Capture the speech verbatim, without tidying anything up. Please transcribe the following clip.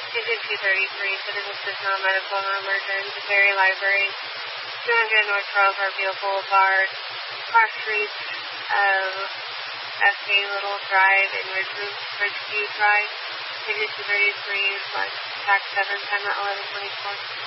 Agent two thirty-three, Citizen Signal Medical Emergent, Berry Library, two hundred North Charles Harville Boulevard, Cross Street of F A Little Drive and Ridgeview, Ridgeview Drive. Agent two thirty-three, tax seven, time at eleven twenty-four.